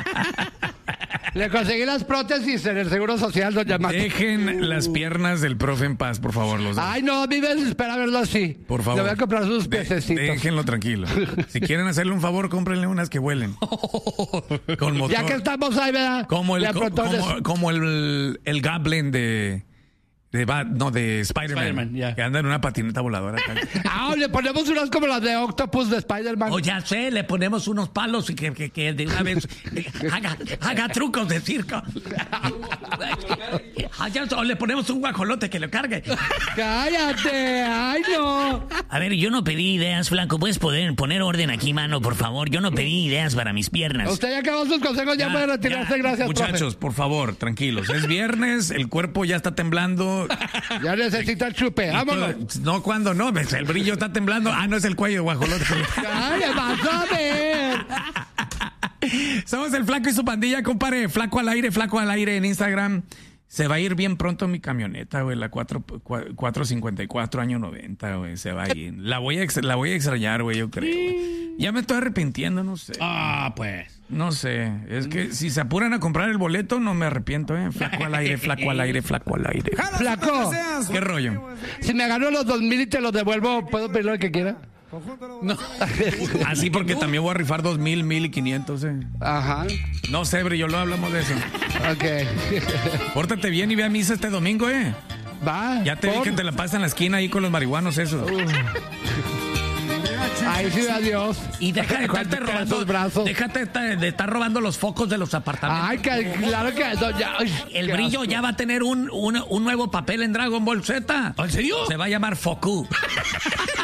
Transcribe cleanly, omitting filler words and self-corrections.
Le conseguí las prótesis en el Seguro Social, doña Mati. Dejen las piernas del profe en paz, por favor. Los dos. Ay, no, a mí me desespera verlo así. Por favor. Le voy a comprar sus piececitos. Déjenlo tranquilo. Si quieren hacerle un favor, cómprenle unas que huelen. Con motor. Ya que estamos ahí, ¿verdad? Como el Goblin de Spider-Man, ya. que anda en una patineta voladora. Le ponemos unas como las de Octopus de Spider-Man. Ya sé, le ponemos unos palos y que de una vez haga trucos de circo. O le ponemos un guajolote que lo cargue. ¡Cállate! ¡Ay, no! A ver, yo no pedí ideas, Flaco. ¿Puedes poner orden aquí, mano, por favor? Yo no pedí ideas para mis piernas. Usted ya acabó sus consejos, ya puede retirarse. Gracias, muchachos, por favor, tranquilos. Es viernes, el cuerpo ya está temblando. Ya necesita el chupe, vámonos. No, cuando no, el brillo está temblando. No es el cuello, guajolote. ¡Ay, vas a ver! Somos el Flaco y su pandilla, compadre. Flaco al aire en Instagram. Se va a ir bien pronto mi camioneta, güey, la 454 año 90, güey, se va a ir. La voy a extrañar, güey, yo creo. Ya me estoy arrepintiendo, no sé. Pues. No sé, es que si se apuran a comprar el boleto, no me arrepiento, ¿eh? Flaco al aire. ¡Flaco! ¿Qué rollo? Si me ganó los 2,000 y te los devuelvo, ¿puedo pedir lo que quiera? No. Así porque también voy a rifar 2,000, 1,500, Ajá. No sé, brillo, lo hablamos de eso. Ok. Pórtate bien y ve a misa este domingo, Va. Ya te vi que te la pasas en la esquina ahí con los marihuanos, eso. Ay, sí, adiós. Y deja de estarte robando brazos. Déjate de estar robando los focos de los apartamentos. Ay, claro que el brillo ya va a tener un nuevo papel en Dragon Ball Z. ¿En serio? Se va a llamar Foku.